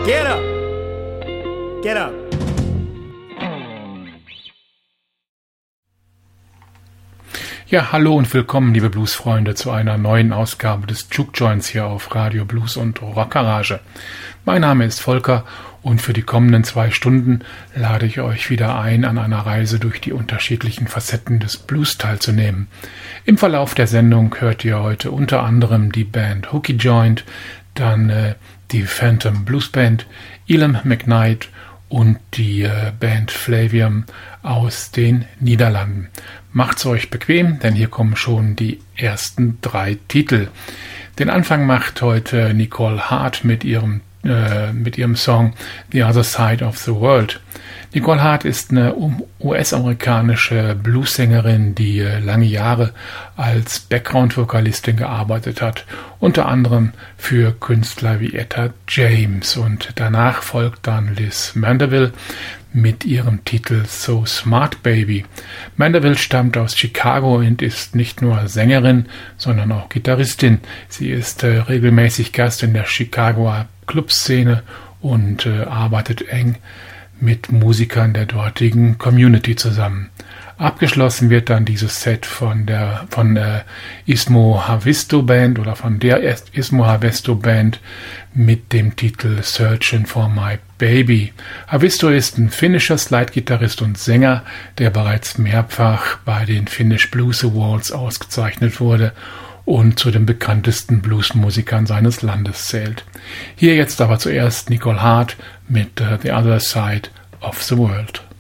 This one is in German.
Get up! Get up! Ja, hallo und willkommen, liebe Bluesfreunde, zu einer neuen Ausgabe des Juke Joints hier auf Radio Blues und Rockgarage. Mein Name ist Volker und für die kommenden 2 Stunden lade ich euch wieder ein, an einer Reise durch die unterschiedlichen Facetten des Blues teilzunehmen. Im Verlauf der Sendung hört ihr heute unter anderem die Band Hooky Joint, dann die Phantom Blues Band, Elam McKnight und die Band Flavium aus den Niederlanden. Macht's euch bequem, denn hier kommen schon die ersten 3 Titel. Den Anfang macht heute Nicole Hart mit ihrem Song The Other Side of the World. Nicole Hart ist eine US-amerikanische Bluessängerin, die lange Jahre als Background-Vokalistin gearbeitet hat, unter anderem für Künstler wie Etta James. Und danach folgt dann Liz Mandeville mit ihrem Titel So Smart Baby. Mandeville stammt aus Chicago und ist nicht nur Sängerin, sondern auch Gitarristin. Sie ist regelmäßig Gast in der Chicagoer Clubszene und arbeitet eng mit Musikern der dortigen Community zusammen. Abgeschlossen wird dann dieses Set von der Ismo Havisto Band oder von der Ismo Havisto Band mit dem Titel Searching for My Baby. Havisto ist ein finnischer Slide-Gitarrist und Sänger, der bereits mehrfach bei den Finnish Blues Awards ausgezeichnet wurde und zu den bekanntesten Bluesmusikern seines Landes zählt. Hier jetzt aber zuerst Nicole Hart mit The Other Side of the World.